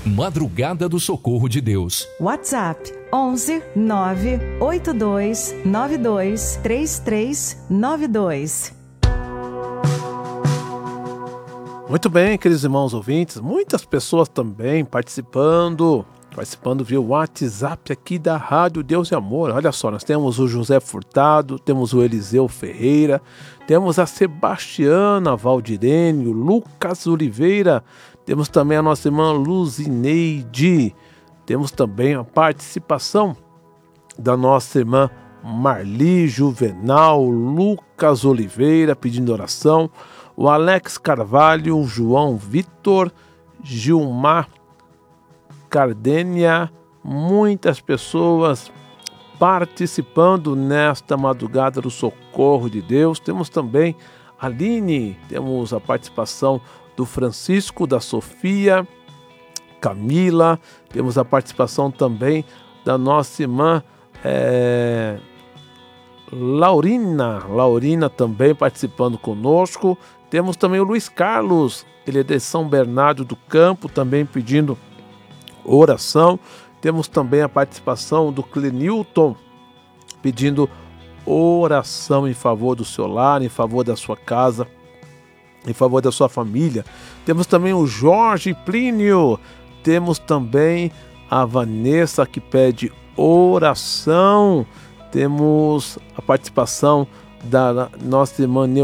Madrugada do Socorro de Deus. WhatsApp 11 982 92 3392. Muito bem, queridos irmãos ouvintes, muitas pessoas também participando via WhatsApp aqui da Rádio Deus e Amor. Olha só, nós temos o José Furtado, temos o Eliseu Ferreira, temos a Sebastiana Valdirene, o Lucas Oliveira, temos também a nossa irmã Luzineide, temos também a participação da nossa irmã Marli Juvenal, Lucas Oliveira pedindo oração, o Alex Carvalho, o João Vitor, Gilmar Cardênia, muitas pessoas participando nesta madrugada do Socorro de Deus. Temos também a Aline, temos a participação do Francisco, da Sofia, Camila, temos a participação também da nossa irmã Laurina também participando conosco. Temos também o Luiz Carlos, ele é de São Bernardo do Campo, também pedindo oração. Temos também a participação do Clenilton pedindo oração em favor do seu lar, em favor da sua casa, em favor da sua família. Temos também o Jorge Plínio, temos também a Vanessa que pede oração, temos a participação da nossa irmã